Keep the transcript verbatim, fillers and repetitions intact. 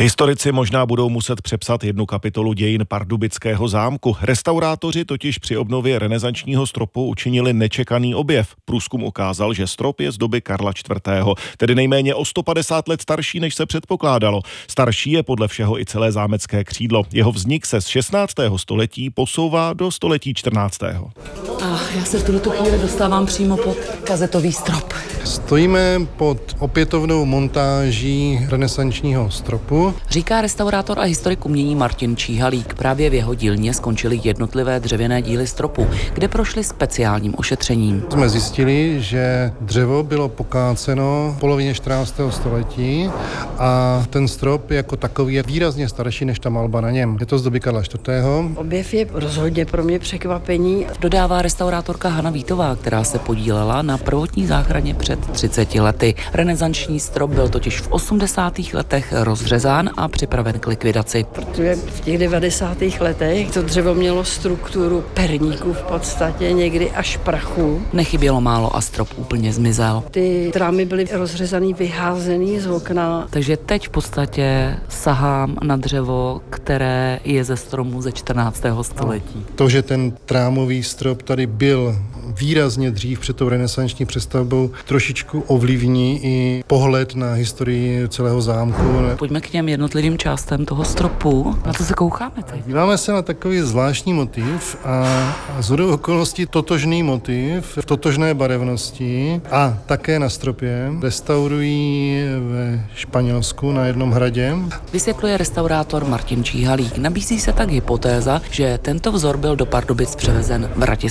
Historici možná budou muset přepsat jednu kapitolu dějin pardubického zámku. Restaurátoři totiž při obnově renesančního stropu učinili nečekaný objev. Průzkum ukázal, že strop je z doby Karla čtvrtého., tedy nejméně o sto padesát let starší, než se předpokládalo. Starší je podle všeho i celé zámecké křídlo. Jeho vznik se z šestnáctého století posouvá do století čtrnáctého. A já se v tuto chvíli dostávám přímo pod kazetový strop. Stojíme pod opětovnou montáží renesančního stropu. Říká restaurátor a historik umění Martin Číhalík. Právě v jeho dílně skončily jednotlivé dřevěné díly stropu, kde prošly speciálním ošetřením. Jsme zjistili, že dřevo bylo pokáceno v polovině čtrnáctého století a ten strop jako takový je výrazně starší než ta malba na něm. Je to z doby Karla čtvrtého. Objev je rozhodně pro mě překvapení. Dodává restaurátorka Hana Vítová, která se podílela na prvotní záchraně před třiceti lety. Renesanční strop byl totiž v osmdesátých letech rozřezán a připraven k likvidaci. Protože v těch devadesátých letech to dřevo mělo strukturu perníků v podstatě, někdy až prachu. Nechybělo málo a strop úplně zmizel. Ty trámy byly rozřezaný, vyházený z okna. Takže teď v podstatě sahám na dřevo, které je ze stromu ze čtrnáctého století. To, že ten trámový strop tady byl výrazně dřív před tou renesanční přestavbou, trošičku ovlivní i pohled na historii celého zámku. Pojďme k těm jednotlivým částem toho stropu. Na co se koukáme teď? Díváme se na takový zvláštní motiv a shodou okolností totožný motiv v totožné barevnosti a také na stropě restaurují ve Španělsku na jednom hradě. Vysvětluje restaurátor Martin Číhalík. Nabízí se tak hypotéza, že tento vzor byl do Pardubic převezen v Ratislavě.